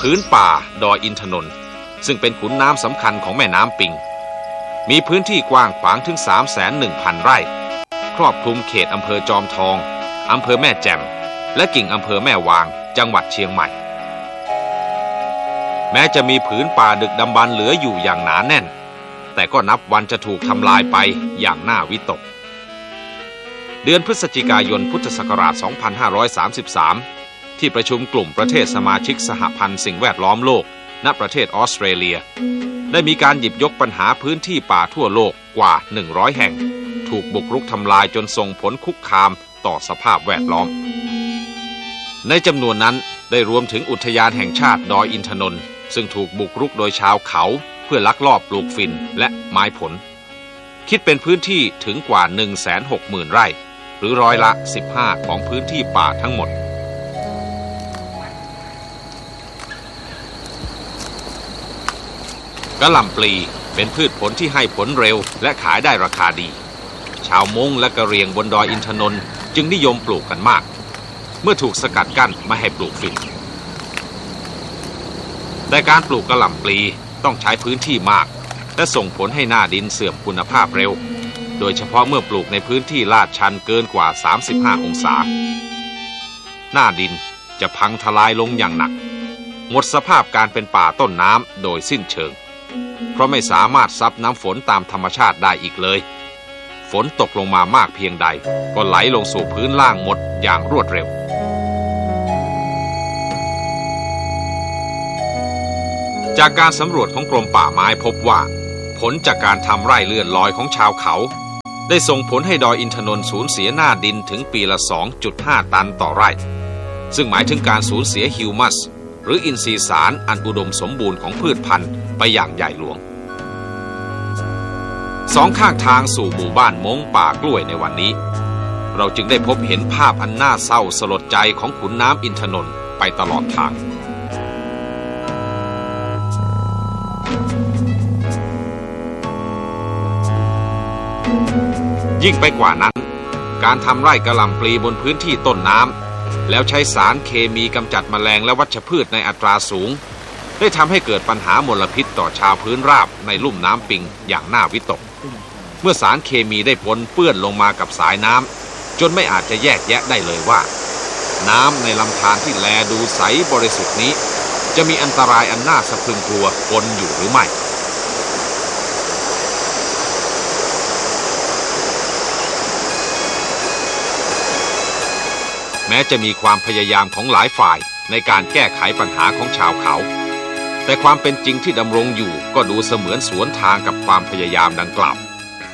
พื้นป่าดอยอินทนนท์ซึ่งเป็นขุนน้ำสำคัญของแม่น้ำปิงมีพื้นที่กว้างขวางถึง 310,000 ไร่ครอบคลุมเขตอำเภอจอมทองอำเภอแม่แจ่มและกิ่งอำเภอแม่วางจังหวัดเชียงใหม่แม้จะมีผืนป่าดึกดำบรรพ์เหลืออยู่อย่างหนาแน่นแต่ก็นับวันจะถูกทำลายไปอย่างน่าวิตกเดือนพฤศจิกายนพุทธศักราช 2533 ที่ประชุมกลุ่มประเทศสมาชิกสหพันธ์สิ่งแวดล้อมโลกณประเทศออสเตรเลียได้มีการหยิบยกปัญหาพื้นที่ป่าทั่วโลกกว่า 100 แห่งถูกบุกรุกทำลายจนส่งผลคุกคามต่อสภาพแวดล้อมในจำนวนนั้นได้รวมถึงอุทยานแห่งชาติดอยอินทนนท์ซึ่งถูกบุกรุกโดยชาวเขาเพื่อลักลอบปลูกฝิ่นและไม้ผลคิดเป็นพื้นที่ถึงกว่า 160,000 ไร่หรือร้อยละ 15 ของพื้นที่ป่าทั้งหมดกะหล่ำปลีเป็นพืชผลที่ให้ผลเร็วและขายได้ราคาดีชาวมงและกะเหรี่ยงบนดอยอินทนนท์จึงนิยมปลูกกันมากเมื่อถูกสกัดกั้นไม่ให้ปลูกฝิ่นแต่การปลูกกะหล่ำปลีต้องใช้พื้นที่มากและส่งผลให้หน้าดินเสื่อมคุณภาพเร็วโดยเฉพาะเมื่อปลูกในพื้นที่ลาดชันเกินกว่า35องศาหน้าดินจะพังทลายลงอย่างหนักหมดสภาพการเป็นป่าต้นน้ำโดยสิ้นเชิงเพราะไม่สามารถซับน้ำฝนตามธรรมชาติได้อีกเลยฝนตกลงมามากเพียงใดก็ไหลลงสู่พื้นล่างหมดอย่างรวดเร็วจากการสำรวจของกรมป่าไม้พบว่าผลจากการทำไร่เลื่อนลอยของชาวเขาได้ส่งผลให้ดอยอินทนนท์สูญเสียหน้าดินถึงปีละ 2.5 ตันต่อไร่ซึ่งหมายถึงการสูญเสียฮิวมัสหรืออินทรีย์สารอันอุดมสมบูรณ์ของพืชพันธุ์ไปอย่างใหญ่หลวงสองข้างทางสู่หมู่บ้านมงป่ากล้วยในวันนี้เราจึงได้พบเห็นภาพอันน่าเศร้าสลดใจของขุนน้ำอินทนนท์ไปตลอดทางยิ่งไปกว่านั้นการทำไร่กะหล่ำปลีบนพื้นที่ต้นน้ำแล้วใช้สารเคมีกำจัดแมลงและวัชพืชในอัตราสูงได้ทำให้เกิดปัญหามลพิษต่อชาวพื้นราบในลุ่มน้ำปิงอย่างน่าวิตกเมื่อสารเคมีได้ปนเปื้อนลงมากับสายน้ำจนไม่อาจจะแยกแยะได้เลยว่าน้ำในลำธารที่แลดูใสบริสุทธิ์นี้จะมีอันตรายอันน่าสะพรึงกลัวปนอยู่หรือไม่แม้จะมีความพยายามของหลายฝ่ายในการแก้ไขปัญหาของชาวเขาแต่ความเป็นจริงที่ดำรงอยู่ก็ดูเสมือนสวนทางกับความพยายามดังกล่าว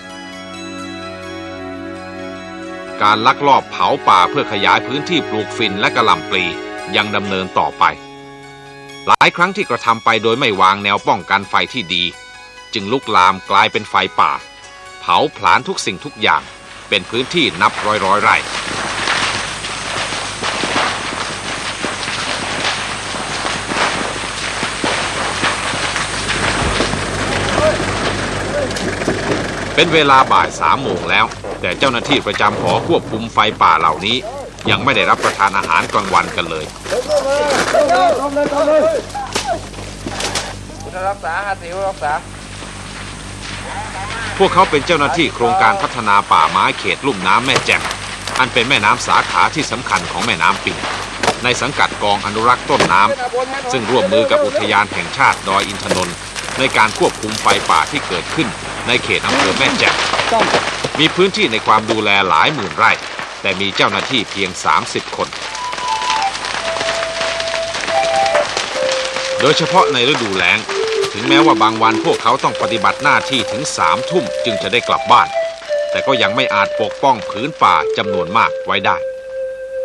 การลักลอบเผาป่าเพื่อขยายพื้นที่ปลูกฝิ่นและกะหล่ำปลียังดำเนินต่อไปหลายครั้งที่กระทำไปโดยไม่วางแนวป้องกันไฟที่ดีจึงลุกลามกลายเป็นไฟป่าเผาผลาญทุกสิ่งทุกอย่างเป็นพื้นที่นับร้อยไร่เป็นเวลาบ่าย3 โมงแล้วแต่เจ้าหน้าที่ประจำหอควบคุมไฟป่าเหล่านี้ยังไม่ได้รับประทานอาหารกลางวันกันเลยพวกเขาเป็นเจ้าหน้าที่โครงการพัฒนาป่าไม้เขตลุ่มน้ำแม่แจ่มอันเป็นแม่น้ำสาขาที่สำคัญของแม่น้ำปิงในสังกัดกองอนุรักษ์ต้นน้ำซึ่งร่วมมือกับอุทยานแห่งชาติดอยอินทนนท์ในการควบคุมไฟป่าที่เกิดขึ้นในเขตอำเภอแม่แจ่มมีพื้นที่ในความดูแลหลายหมื่นไร่แต่มีเจ้าหน้าที่เพียง30 คนโดยเฉพาะในฤดูแล้งถึงแม้ว่าบางวันพวกเขาต้องปฏิบัติหน้าที่ถึง3 ทุ่มจึงจะได้กลับบ้านแต่ก็ยังไม่อาจปกป้องผืนป่าจำนวนมากไว้ได้